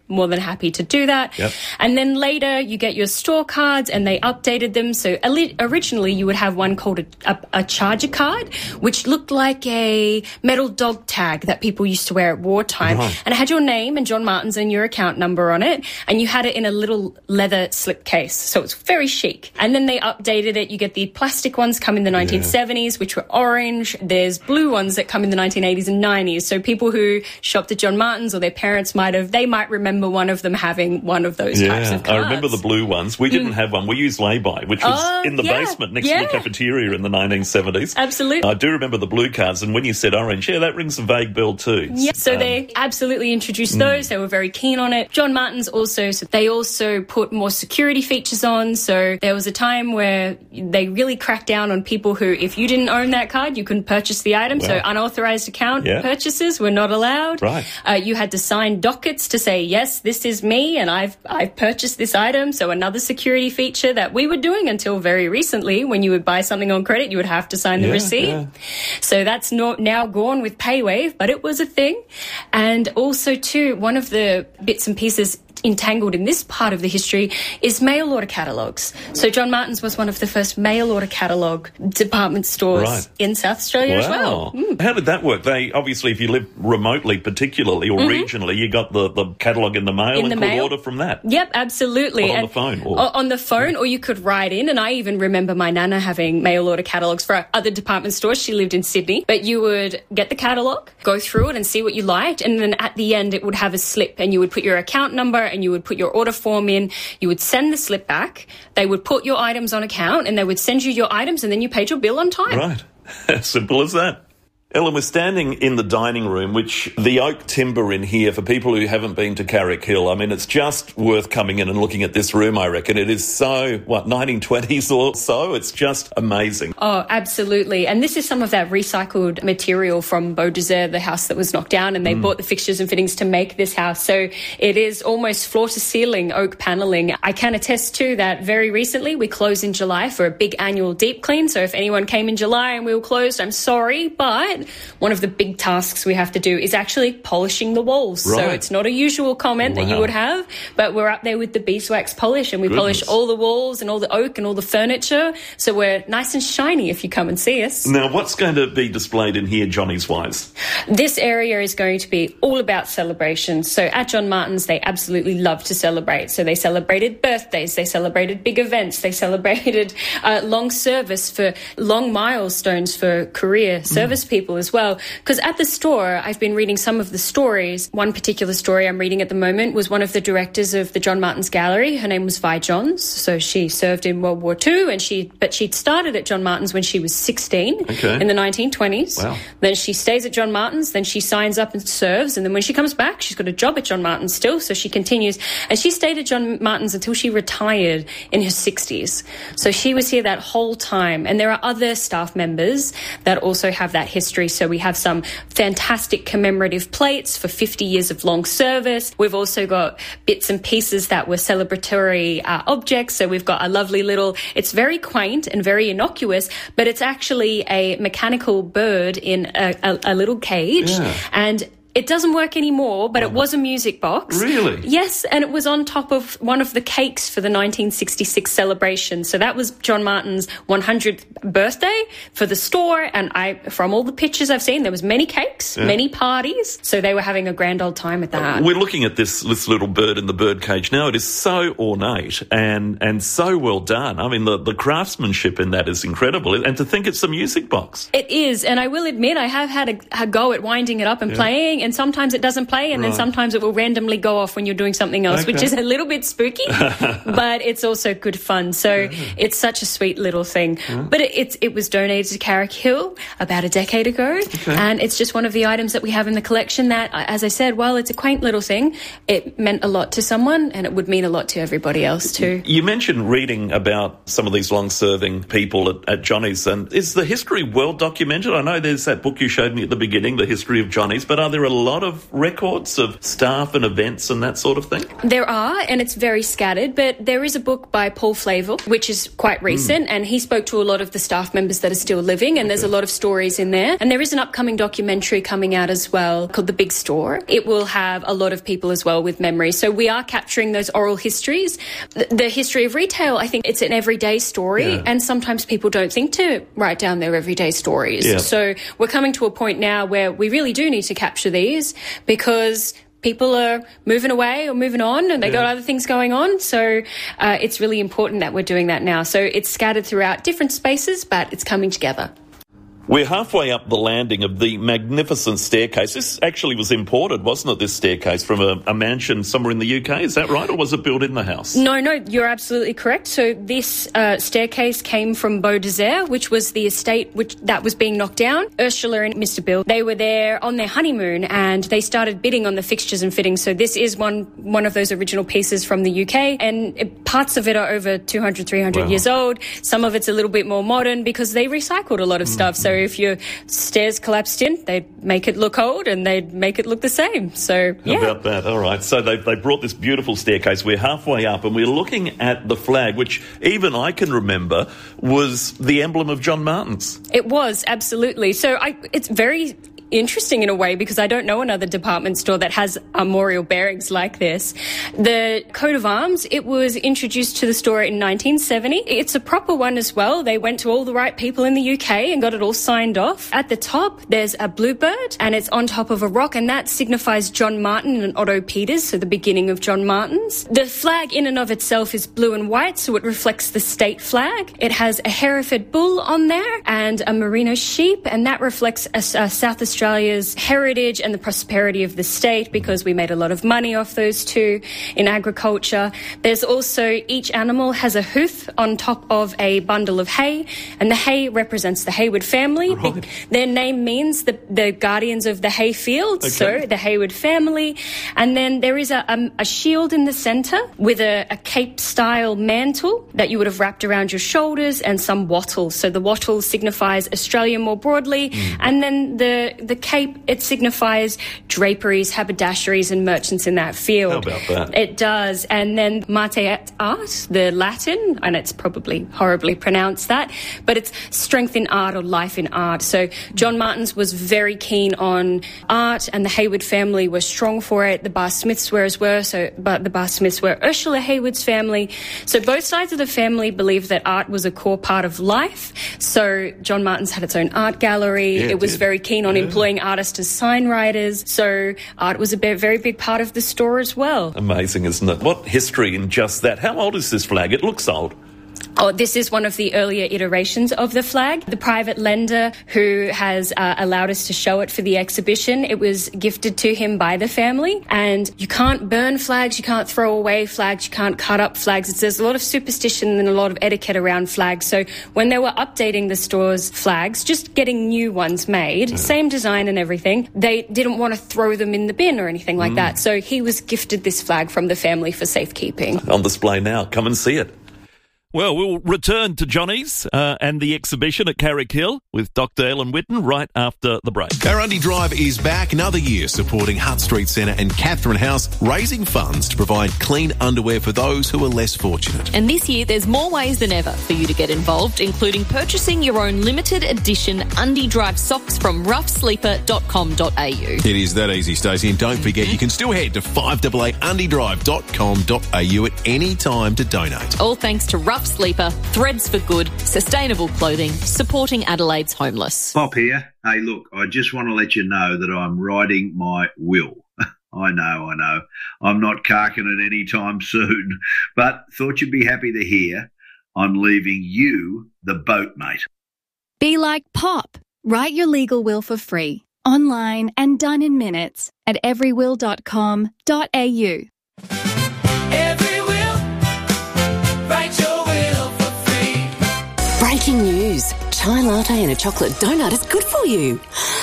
more than happy to do that. Yep. And then later you get your store cards and they updated them. So originally you would have one called a, a, a charger card, which looked like a metal dog tag that people used to wear at wartime. Right. And it had your name and John Martin's and your account number on it. And you had it in a little leather slip case. So it's very chic. And then they updated it. You get the plastic ones come in the nineteen seventies, yeah. which were orange. There's blue ones that come in the nineteen eighties and nineties. So people who shopped at John Martin's or their parents might have, they might remember one of them having one of those yeah, types of cards. I remember the blue ones. We didn't mm. have one. We used lay-by, which was oh, in the yeah, basement next yeah. to the cafeteria in the nineteen seventies. Absolutely. I do remember the blue cards, and when you said orange, yeah, that rings a vague bell too. Yeah, so um, they absolutely introduced those. Mm. They were very keen on it. John Martin's also, so they also put more security features on. So there was a time where they really cracked down on people who, if you didn't own that card, you couldn't purchase the item. Wow. So unauthorized account yeah. purchases were not allowed. Right. Uh, you had to sign dockets to say, yes, this is me and I've I've purchased this item. So another security feature that we were doing until very recently, when you would buy something on credit, you would have to sign the yeah, receipt. Yeah. So that's not now gone with PayWave, but it was a thing. And also too, one of the bits and pieces entangled in this part of the history is mail order catalogues. So John Martin's was one of the first mail order catalogue department stores right. in South Australia wow. as well. Mm. How did that work? They obviously, if you live remotely particularly or mm-hmm. regionally, you got the, the catalogue in the mail in and the could mail. order from that. Yep, absolutely. Or on and the phone. Or, or on the phone, yeah. or you could write in. And I even remember my nana having mail order catalogues for other department stores. She lived in Sydney. But you would get the catalogue, go through it and see what you liked. And then at the end, it would have a slip and you would put your account number and you would put your order form in. You would send the slip back. They would put your items on account and they would send you your items and then you paid your bill on time. Right. Simple as that. Ellen, we're standing in the dining room, which the oak timber in here, for people who haven't been to Carrick Hill, I mean, it's just worth coming in and looking at this room, I reckon. It is so, what, nineteen twenties or so? It's just amazing. Oh, absolutely. And this is some of that recycled material from Beaudesert, the house that was knocked down, and they mm. bought the fixtures and fittings to make this house. So it is almost floor to ceiling oak panelling. I can attest to that very recently. We closed in July for a big annual deep clean. So if anyone came in July and we were closed, I'm sorry, but one of the big tasks we have to do is actually polishing the walls. Right. So it's not a usual comment wow. that you would have, but we're up there with the beeswax polish and we Goodness. polish all the walls and all the oak and all the furniture. So we're nice and shiny if you come and see us. Now, what's going to be displayed in here, Johnny's Wise? This area is going to be all about celebrations. So at John Martin's, they absolutely love to celebrate. So they celebrated birthdays, they celebrated big events, they celebrated uh, long service for long milestones for career service mm. people as well. Because at the store, I've been reading some of the stories. One particular story I'm reading at the moment was one of the directors of the John Martin's Gallery. Her name was Vi Johns. So she served in World War Two, and she but she'd started at John Martin's when she was sixteen okay. in the nineteen twenties. Wow. Then she stays at John Martin's, then she signs up and serves, and then when she comes back, she's got a job at John Martin's still, so she continues. And she stayed at John Martin's until she retired in her sixties. So she was here that whole time. And there are other staff members that also have that history. So we have some fantastic commemorative plates for fifty years of long service. We've also got bits and pieces that were celebratory uh, objects. So we've got a lovely little, it's very quaint and very innocuous, but it's actually a mechanical bird in a, a, a little cage. Yeah. And it doesn't work anymore, but oh. it was a music box. Really? Yes, and it was on top of one of the cakes for the nineteen sixty-six celebration. So that was John Martin's one hundredth birthday for the store, and I, from all the pictures I've seen, there was many cakes, yeah. many parties, so they were having a grand old time at that. Uh, we're looking at this, this little bird in the bird cage now. It is so ornate and, and so well done. I mean, the, the craftsmanship in that is incredible, and to think it's a music box. It is, and I will admit I have had a, a go at winding it up and yeah. playing, and sometimes it doesn't play, and right. then sometimes it will randomly go off when you're doing something else, okay. which is a little bit spooky, but it's also good fun. So yeah. it's such a sweet little thing. Yeah. But it, it's, it was donated to Carrick Hill about a decade ago, okay. and it's just one of the items that we have in the collection that, as I said, while it's a quaint little thing, it meant a lot to someone, and it would mean a lot to everybody else too. You mentioned reading about some of these long-serving people at, at Johnny's, and is the history well documented? I know there's that book you showed me at the beginning, The History of Johnny's, but are there a lot of records of staff and events and that sort of thing? There are, and it's very scattered, but there is a book by Paul Flavel, which is quite recent, mm. and he spoke to a lot of the staff members that are still living, and okay. there's a lot of stories in there. And there is an upcoming documentary coming out as well called The Big Store. It will have a lot of people as well with memories. So we are capturing those oral histories. The, the history of retail, I think it's an everyday story, yeah. and sometimes people don't think to write down their everyday stories. Yeah. So we're coming to a point now where we really do need to capture these because people are moving away or moving on and they yeah. got other things going on. So uh, it's really important that we're doing that now. So it's scattered throughout different spaces, but it's coming together. We're halfway up the landing of the magnificent staircase. This actually was imported, wasn't it, this staircase, from a, a mansion somewhere in the U K? Is that right, or was it built in the house? No, no, you're absolutely correct. So this uh, staircase came from Beau Desert, which was the estate which that was being knocked down. Ursula and Mister Bill, they were there on their honeymoon and they started bidding on the fixtures and fittings. So this is one one of those original pieces from the U K, and it, parts of it are over two hundred, three hundred wow. years old. Some of it's a little bit more modern because they recycled a lot of mm-hmm. stuff. So if your stairs collapsed in, they'd make it look old and they'd make it look the same. So, yeah. How about that? All right. So they, they brought this beautiful staircase. We're halfway up and we're looking at the flag, which even I can remember was the emblem of John Martin's. It was, absolutely. So I, it's very interesting in a way because I don't know another department store that has armorial bearings like this. The coat of arms, it was introduced to the store in nineteen seventy. It's a proper one as well. They went to all the right people in the U K and got it all signed off. At the top, there's a bluebird and it's on top of a rock, and that signifies John Martin and Otto Peters, so the beginning of John Martin's. The flag in and of itself is blue and white, so it reflects the state flag. It has a Hereford bull on there and a merino sheep, and that reflects a, a South Australia Australia's heritage and the prosperity of the state because we made a lot of money off those two in agriculture. There's also, each animal has a hoof on top of a bundle of hay, and the hay represents the Hayward family. Right. Be- their name means the, the guardians of the hay field, okay. so the Hayward family. And then there is a, a, a shield in the centre with a, a cape-style mantle that you would have wrapped around your shoulders and some wattle. So the wattle signifies Australia more broadly, mm. and then the The cape, it signifies draperies, haberdasheries and merchants in that field. How about that? It does. And then Marte et art, the Latin, and it's probably horribly pronounced that, but it's strength in art or life in art. So John Martin's was very keen on art, and the Hayward family were strong for it. The Bar Smiths were as well, so but the Bar Smiths were Ursula Hayward's family. So both sides of the family believed that art was a core part of life. So John Martin's had its own art gallery. Yeah, it was did. very keen on yeah. employing artists as sign writers, so art was a very big part of the store as well. Amazing, isn't it? What history in just that? How old is this flag? It looks old. Oh, this is one of the earlier iterations of the flag. The private lender who has uh, allowed us to show it for the exhibition, it was gifted to him by the family. And you can't burn flags, you can't throw away flags, you can't cut up flags. It's, there's a lot of superstition and a lot of etiquette around flags. So when they were updating the store's flags, just getting new ones made, mm. same design and everything, they didn't want to throw them in the bin or anything like mm. that. So he was gifted this flag from the family for safekeeping. On display now. Come and see it. Well, we'll return to Johnny's uh, and the exhibition at Carrick Hill with Doctor Ellen Whitten right after the break. Barundi Drive is back another year supporting Hutt Street Centre and Catherine House, raising funds to provide clean underwear for those who are less fortunate. And this year there's more ways than ever for you to get involved, including purchasing your own limited edition Undie Drive socks from rough sleeper dot com dot a u. It is that easy, Stacey, and don't forget you can still head to five A A undie drive dot com dot a u at any time to donate. All thanks to Rough Sleeper, Threads for Good, sustainable clothing, supporting Adelaide's homeless. Pop here. Hey, look, I just want to let you know that I'm writing my will. I know, I know. I'm not carking it any time soon, but thought you'd be happy to hear I'm leaving you the boat, mate. Be like Pop. Write your legal will for free, online and done in minutes at every will dot com dot a u. Breaking news. Chai latte and a chocolate donut is good for you.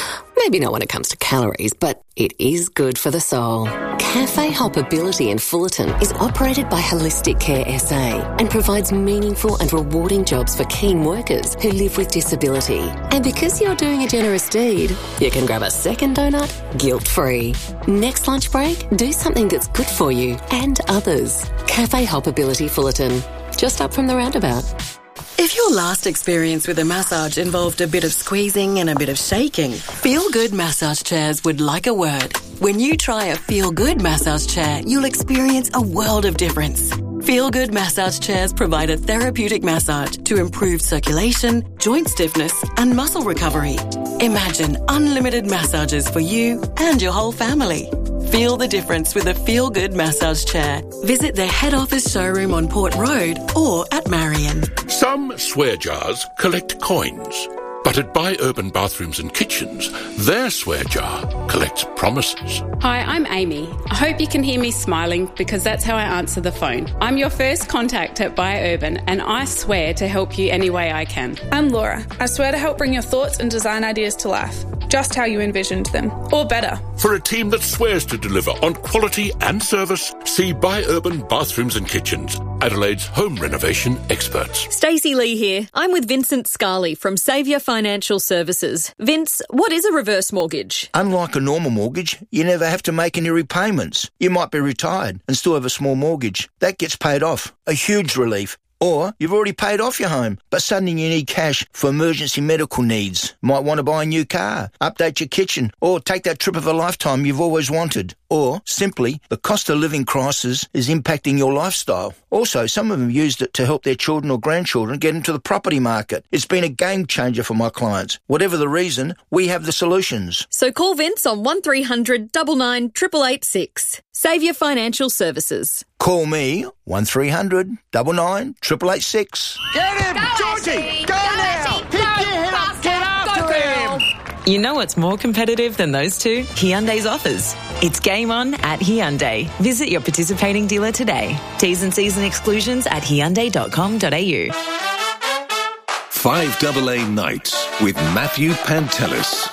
Maybe not when it comes to calories, but it is good for the soul. Cafe Hoppability in Fullerton is operated by Holistic Care S A and provides meaningful and rewarding jobs for keen workers who live with disability. And because you're doing a generous deed, you can grab a second donut guilt-free. Next lunch break, do something that's good for you and others. Cafe Hoppability Fullerton, just up from the roundabout. If your last experience with a massage involved a bit of squeezing and a bit of shaking, Feel Good Massage Chairs would like a word. When you try a Feel Good massage chair, you'll experience a world of difference. Feel Good Massage Chairs provide a therapeutic massage to improve circulation, joint stiffness and muscle recovery. Imagine unlimited massages for you and your whole family. Feel the difference with a Feel Good massage chair. Visit their head office showroom on Port Road or at Marion. Some swear jars collect coins, but at Buy Urban Bathrooms and Kitchens, their swear jar collects promises. Hi, I'm Amy. I hope you can hear me smiling because that's how I answer the phone. I'm your first contact at Buy Urban and I swear to help you any way I can. I'm Laura. I swear to help bring your thoughts and design ideas to life, just how you envisioned them, or better. For a team that swears to deliver on quality and service, see Buy Urban Bathrooms and Kitchens, Adelaide's home renovation experts. Stacey Lee here. I'm with Vincent Scarley from Saviour Financial Services. Vince, what is a reverse mortgage? Unlike a normal mortgage, you never have to make any repayments. You might be retired and still have a small mortgage. That gets paid off. A huge relief. Or you've already paid off your home, but suddenly you need cash for emergency medical needs. Might want to buy a new car, update your kitchen, or take that trip of a lifetime you've always wanted. Or, simply, the cost of living crisis is impacting your lifestyle. Also, some of them used it to help their children or grandchildren get into the property market. It's been a game changer for my clients. Whatever the reason, we have the solutions. So call Vince on one three hundred nine nine eight eight eight six. Saviour Financial Services. Call me, one three hundred nine nine eight eight eight six. Get him! Go Georgie! Go, go now! Hit your head up! Get after him! You know what's more competitive than those two? Hyundai's offers. It's game on at Hyundai. Visit your participating dealer today. T's and C's and exclusions at hyundai dot com dot a u. five double A Nights with Matthew Pantelis.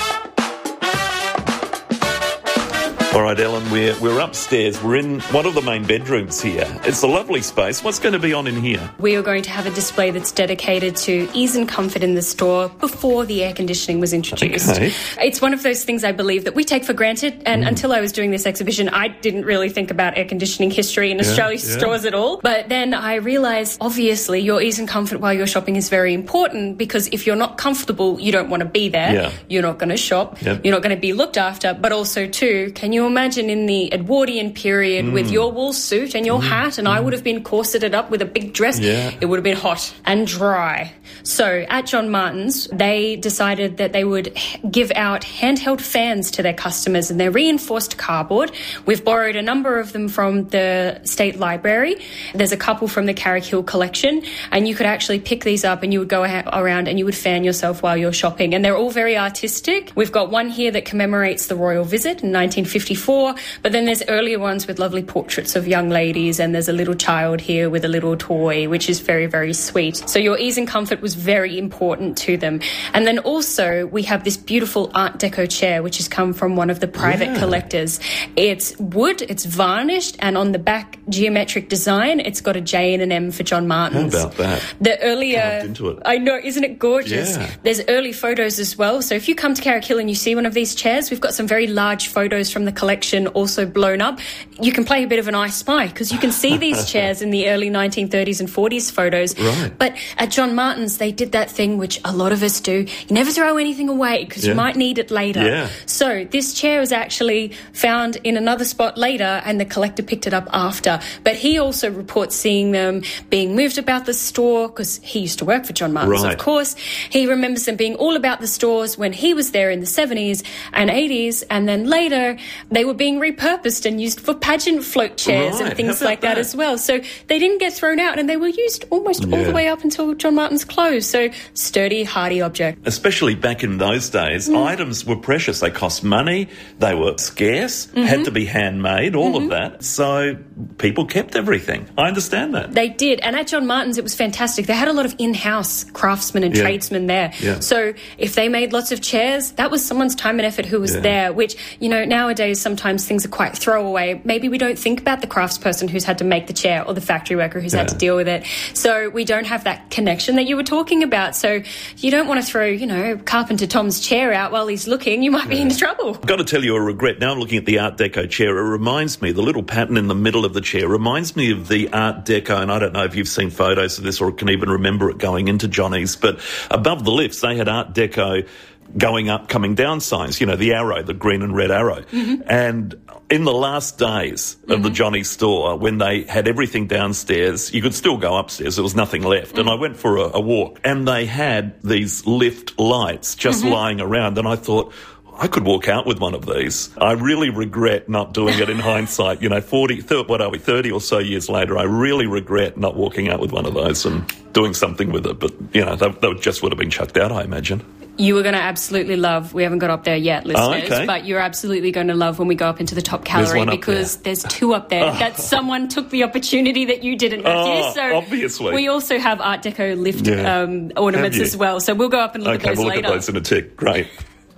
All right, Ellen, we're, we're upstairs. We're in one of the main bedrooms here. It's a lovely space. What's going to be on in here? We are going to have a display that's dedicated to ease and comfort in the store before the air conditioning was introduced. Okay. It's one of those things I believe that we take for granted, and mm. until I was doing this exhibition, I didn't really think about air conditioning history in yeah, Australia's yeah. stores at all. But then I realised, obviously, your ease and comfort while you're shopping is very important, because if you're not comfortable, you don't want to be there. Yeah. You're not going to shop. Yep. You're not going to be looked after. But also, too, can you imagine in the Edwardian period mm. with your wool suit and your mm. hat, and mm. I would have been corseted up with a big dress, yeah. it would have been hot and dry. So at John Martin's, they decided that they would give out handheld fans to their customers, and they're reinforced cardboard. We've borrowed a number of them from the State Library. There's a couple from the Carrick Hill collection, and you could actually pick these up and you would go ha- around and you would fan yourself while you're shopping. And they're all very artistic. We've got one here that commemorates the royal visit in nineteen fifty-four, but then there's earlier ones with lovely portraits of young ladies, and there's a little child here with a little toy, which is very, very sweet. So your ease and comfort was very important to them. And then also we have this beautiful Art Deco chair, which has come from one of the private yeah. collectors. It's wood, it's varnished, and on the back geometric design, it's got a J and an M for John Martin's. How about that? The earlier... Carved into it. I know, isn't it gorgeous? Yeah. There's early photos as well. So if you come to Carrick Hill and you see one of these chairs, we've got some very large photos from the collection also blown up. You can play a bit of an I Spy, because you can see these chairs in the early nineteen thirties and forties photos. Right. But at John Martin's, they did that thing which a lot of us do. You never throw anything away because yeah. you might need it later. Yeah. So this chair was actually found in another spot later, and the collector picked it up after. But he also reports seeing them being moved about the store, because he used to work for John Martin's, right. of course. He remembers them being all about the stores when he was there in the seventies and eighties, and then later they were being repurposed and used for pageant float chairs Right, and things how about like that, that? as well. So they didn't get thrown out, and they were used almost all Yeah. the way up until John Martin's close. So sturdy, hardy object. Especially back in those days, Mm. items were precious. They cost money, they were scarce, Mhm. had to be handmade, all Mhm. of that. So people kept everything. I understand that. They did. And at John Martin's, it was fantastic. They had a lot of in-house craftsmen and Yeah. tradesmen there. Yeah. So if they made lots of chairs, that was someone's time and effort who was Yeah. there, which, you know, nowadays sometimes things are quite throwaway. Maybe we don't think about the craftsperson who's had to make the chair or the factory worker who's had Yeah. to deal with it. So we don't have that connection that you were talking about. So you don't want to throw, you know, Carpenter Tom's chair out while he's looking. You might be in trouble. I've got to tell you a regret. Now I'm looking at the Art Deco chair. It reminds me, the little pattern in the middle of the chair reminds me of the Art Deco, and I don't know if you've seen photos of this or can even remember it going into Johnny's, but above the lifts they had Art Deco going up, coming down signs, you know, the arrow, the green and red arrow. Mhm. And in the last days of the Johnny store, when they had everything downstairs, you could still go upstairs. There was nothing left. And I went for a, a walk, and they had these lift lights just Mhm. lying around. And I thought, I could walk out with one of these. I really regret not doing it in hindsight. You know, forty, thirty, what are we, thirty or so years later, I really regret not walking out with one of those and doing something with it. But, you know, that, that just would have been chucked out, I imagine. You were going to absolutely love, we haven't got up there yet, listeners, Oh, okay. but you're absolutely going to love when we go up into the top There's gallery one up because there's two up there. That someone took the opportunity that you didn't, Matthew. Oh, so obviously. we also have Art Deco lift Yeah. um, ornaments Have you? as well. So we'll go up and look Okay, at those we'll look later. at those in a tick. Great.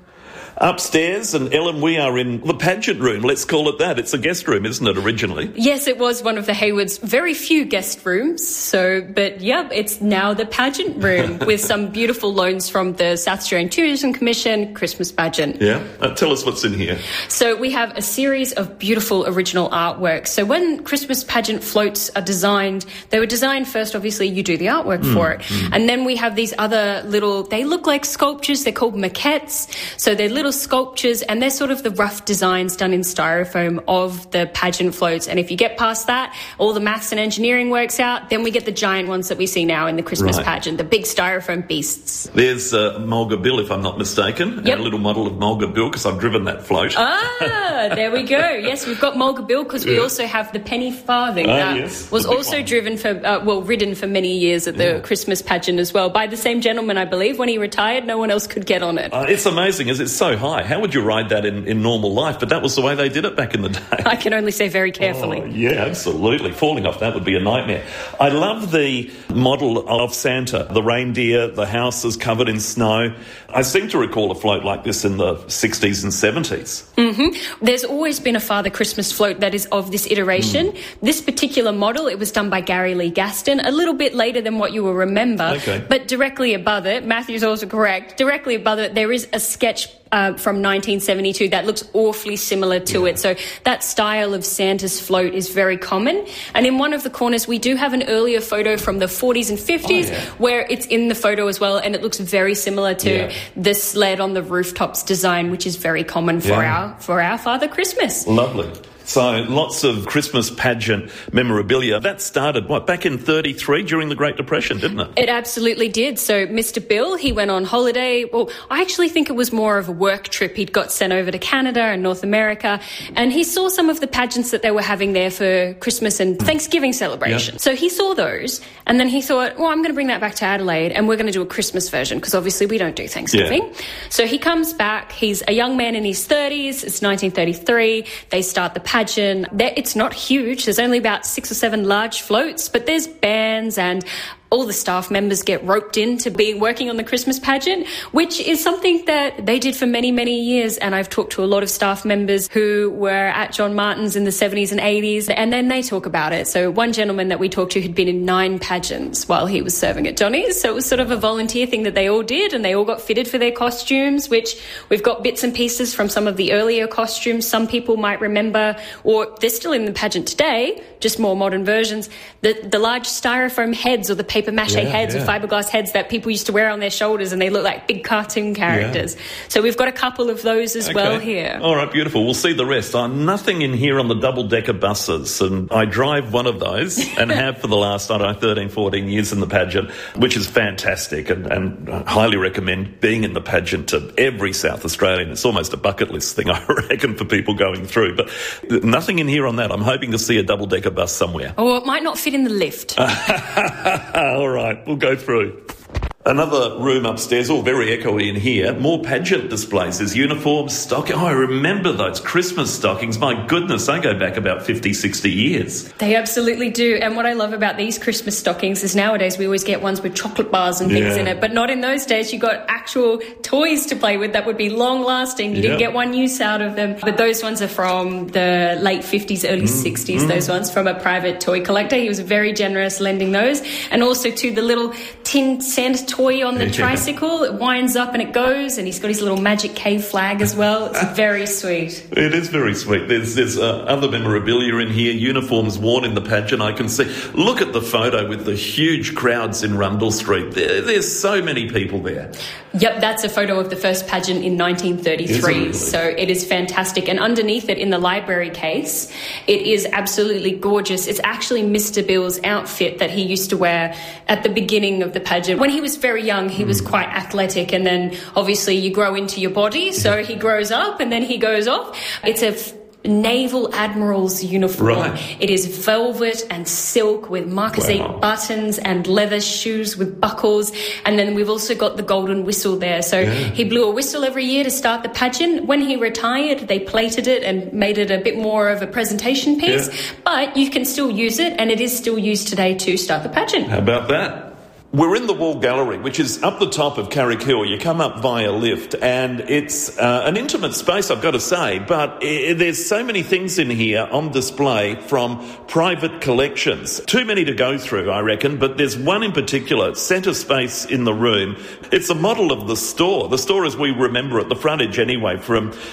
Upstairs, and Ellen, we are in the pageant room. Let's call it that. It's a guest room, isn't it, originally? Yes, it was one of the Hayward's very few guest rooms. So, but yeah, it's now the pageant room with some beautiful loans from the South Australian Tourism Commission Christmas pageant. Yeah. Uh, tell us what's in here. So we have a series of beautiful original artworks. So when Christmas pageant floats are designed, they were designed first, obviously, you do the artwork Mm, for it. mm. And then we have these other little, they look like sculptures, they're called maquettes. So they're little sculptures and they're sort of the rough designs done in styrofoam of the pageant floats. And if you get past that, all the maths and engineering works out, then we get the giant ones that we see now in the Christmas Right. pageant, the big styrofoam beasts. There's uh, Mulga Bill, if I'm not mistaken. Yep. A little model of Mulga Bill, because I've driven that float. Ah, there we go. Yes, we've got Mulga Bill because we Yeah. also have the penny farthing Ah, that yes, was the big also one. driven for, uh, well, ridden for many years at the Christmas pageant as well by the same gentleman, I believe. When he retired, no one else could get on it. Uh, it's amazing, as it's so high. How would you ride that in, in normal life? But that was the way they did it back in the day. I can only say very carefully. Oh, yeah, absolutely. Falling off that would be a nightmare. I love the model of Santa, the reindeer, the houses covered in snow. I seem to recall a float like this in the sixties and seventies. hmm There's always been a Father Christmas float that is of this iteration. This particular model, it was done by Gary Lee Gaston, a little bit later than what you will remember. Okay. But directly above it, Matthew's also correct, directly above it, there is a sketch uh, from nineteen seventy-two that looks awfully similar to it. So that style of Santa's float is very common. And in one of the corners, we do have an earlier photo from the forties and fifties Oh, yeah. where it's in the photo as well, and it looks very similar to Yeah. the sled on the rooftops design, which is very common for Yeah. our for our Father Christmas. Lovely. So lots of Christmas pageant memorabilia. That started, what, back in thirty-three during the Great Depression, didn't it? It absolutely did. So Mister Bill, he went on holiday. Well, I actually think it was more of a work trip. He'd got sent over to Canada and North America, and he saw some of the pageants that they were having there for Christmas and Thanksgiving celebration. Yep. So he saw those, and then he thought, well, I'm going to bring that back to Adelaide, and we're going to do a Christmas version, because obviously we don't do Thanksgiving. Yeah. So he comes back. He's a young man in his thirties. It's nineteen thirty-three. They start the pageant. There- It's not huge. There's only about six or seven large floats, but there's bands and all the staff members get roped into being working on the Christmas pageant, which is something that they did for many, many years. And I've talked to a lot of staff members who were at John Martin's in the seventies and eighties, and then they talk about it. So one gentleman that we talked to had been in nine pageants while he was serving at Johnny's. So it was sort of a volunteer thing that they all did, and they all got fitted for their costumes, which we've got bits and pieces from some of the earlier costumes some people might remember, or they're still in the pageant today, just more modern versions. The, the large styrofoam heads or the paper mache Yeah, heads yeah. with fiberglass heads that people used to wear on their shoulders, and they look like big cartoon characters. Yeah. So we've got a couple of those as okay. well here. All right, beautiful. We'll see the rest. I'm nothing in here on the double-decker buses, and I drive one of those and have for the last, I don't know, thirteen, fourteen years in the pageant, which is fantastic, and, and I highly recommend being in the pageant to every South Australian. It's almost a bucket list thing, I reckon, for people going through. But nothing in here on that. I'm hoping to see a double-decker bus somewhere. Oh, it might not fit in the lift. All right, we'll go through. Another room upstairs, all very echoey in here. More pageant displays. There's uniforms, stocking. Oh, I remember those Christmas stockings. My goodness, they go back about fifty, sixty years. They absolutely do. And what I love about these Christmas stockings is nowadays we always get ones with chocolate bars and things yeah. in it. But not in those days. You got actual toys to play with that would be long-lasting. You didn't yeah. get one use out of them. But those ones are from the late fifties, early mm. sixties, mm. those ones, from a private toy collector. He was very generous lending those. And also to the little tin Santa toy on the yeah. tricycle. It winds up and it goes, and he's got his little magic cave flag as well. It's very sweet. It is very sweet. There's there's uh, other memorabilia in here, uniforms worn in the pageant. I can see. Look at the photo with the huge crowds in Rundle Street. There, there's so many people there. Yep, that's a photo of the first pageant in nineteen thirty-three. It really? So it is fantastic. And underneath it in the library case, it is absolutely gorgeous. It's actually Mister Bill's outfit that he used to wear at the beginning of the pageant. When he was very young, he mm. was quite athletic, and then obviously you grow into your body, so he grows up and then he goes off. It's a f- Naval Admiral's uniform. Right. It is velvet and silk with marquisate wow. buttons and leather shoes with buckles, and then we've also got the golden whistle there. So yeah. he blew a whistle every year to start the pageant. When he retired, they plated it and made it a bit more of a presentation piece, yeah. but you can still use it, and it is still used today to start the pageant. How about that? We're in the Wall Gallery, which is up the top of Carrick Hill. You come up via lift, and it's uh, an intimate space, I've got to say, but I- there's so many things in here on display from private collections. Too many to go through, I reckon, but there's one in particular, centre space in the room. It's a model of the store, the store as we remember it, the frontage anyway, from